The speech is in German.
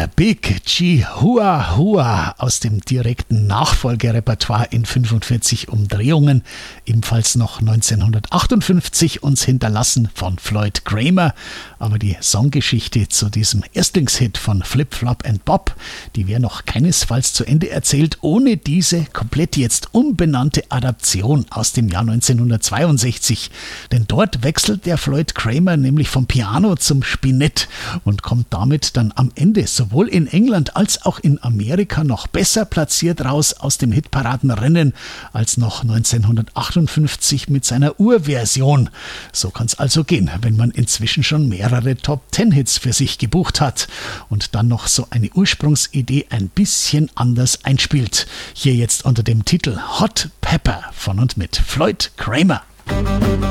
Der Big Chihuahua aus dem direkten Nachfolgerepertoire in 45 Umdrehungen, ebenfalls noch 1958 uns hinterlassen von Floyd Cramer. Aber die Songgeschichte zu diesem Erstlingshit von Flip Flop and Bob, die wäre noch keinesfalls zu Ende erzählt, ohne diese komplett jetzt umbenannte Adaption aus dem Jahr 1962. Denn dort wechselt der Floyd Cramer nämlich vom Piano zum Spinett und kommt damit dann am Ende sowohl in England als auch in Amerika noch besser platziert raus aus dem Hitparadenrennen als noch 1958 mit seiner Urversion. So kann es also gehen, wenn man inzwischen schon mehrere Top-10-Hits für sich gebucht hat und dann noch so eine Ursprungsidee ein bisschen anders einspielt. Hier jetzt unter dem Titel Hot Pepper von und mit Floyd Cramer.